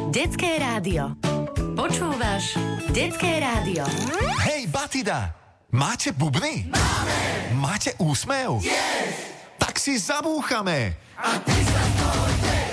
Detské rádio. Počúvaš Detské rádio. Hej, Batida, máte bubny? Máme. Máte úsmev? Yes. Tak si zabúchame. A ty sa toho